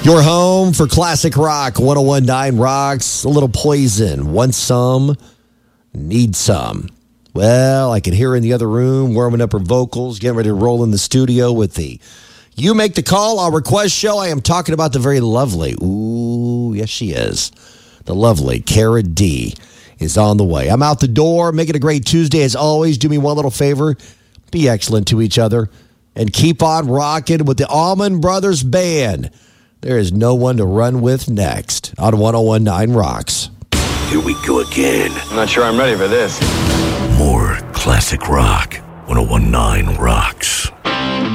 Your home for classic rock, 1019 Rocks. A little Poison. Want some, need some. Well, I can hear her in the other room warming up her vocals, getting ready to roll in the studio with the You Make the Call, Our Request show. I am talking about the very lovely, ooh, yes she is, the lovely Cara D is on the way. I'm out the door. Make it a great Tuesday as always. Do me one little favor. Be excellent to each other and keep on rocking with the Allman Brothers Band. There is no one to run with next on 1019 Rocks. Here we go again. I'm not sure I'm ready for this. More classic rock. 1019 Rocks.